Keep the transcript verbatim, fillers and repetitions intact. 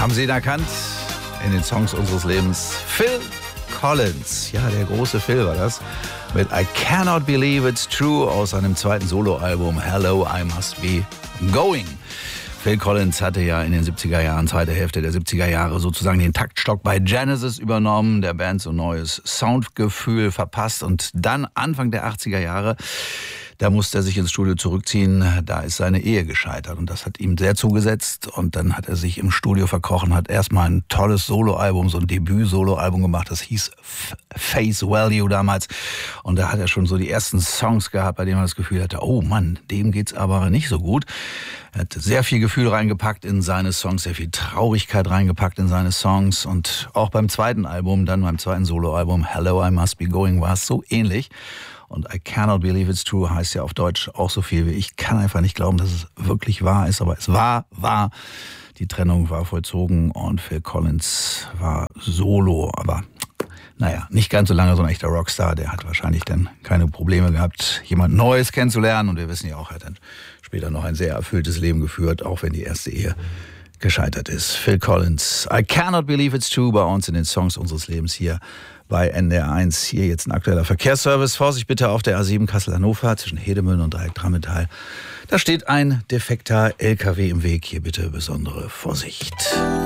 Haben Sie ihn erkannt? In den Songs unseres Lebens. Phil Collins. Ja, der große Phil war das. Mit I Cannot Believe It's True aus seinem zweiten Soloalbum Hello, I Must Be Going. Phil Collins hatte ja in den siebziger Jahren, zweite Hälfte der siebziger Jahre sozusagen den Taktstock bei Genesis übernommen, der Band so ein neues Soundgefühl verpasst und dann Anfang der achtziger Jahre, da musste er sich ins Studio zurückziehen, da ist seine Ehe gescheitert und das hat ihm sehr zugesetzt und dann hat er sich im Studio verkrochen, hat erstmal ein tolles Soloalbum, so ein Debüt-Soloalbum gemacht, das hieß Face Value damals und da hat er schon so die ersten Songs gehabt, bei denen man das Gefühl hatte, oh Mann, dem geht's aber nicht so gut. Er hat sehr viel Gefühl reingepackt in seine Songs, sehr viel Traurigkeit reingepackt in seine Songs und auch beim zweiten Album, dann beim zweiten Soloalbum Hello, I Must Be Going war es so ähnlich. Und I Cannot Believe It's True heißt ja auf Deutsch auch so viel wie ich kann einfach nicht glauben, dass es wirklich wahr ist, aber es war wahr. Die Trennung war vollzogen und Phil Collins war solo, aber naja, nicht ganz so lange so ein echter Rockstar. Der hat wahrscheinlich dann keine Probleme gehabt, jemand Neues kennenzulernen. Und wir wissen ja auch, er hat dann später noch ein sehr erfülltes Leben geführt, auch wenn die erste Ehe gescheitert ist. Phil Collins, I Cannot Believe It's True bei uns in den Songs unseres Lebens hier bei N D R eins. Hier jetzt ein aktueller Verkehrsservice. Vorsicht bitte auf der A sieben Kassel-Hannover zwischen Hedemünden und Dreieck-Drammental. Da steht ein defekter L K W im Weg. Hier bitte besondere Vorsicht.